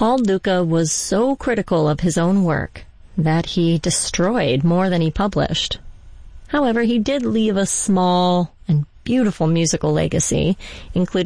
Paul Luca was so critical of his own work that he destroyed more than he published. However, he did leave a small and beautiful musical legacy, including